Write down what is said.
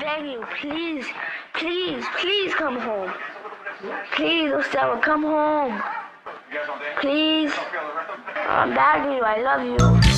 beg you, please, please, please come home. Please, Ostella, come home. Please. I'm begging you, I love you.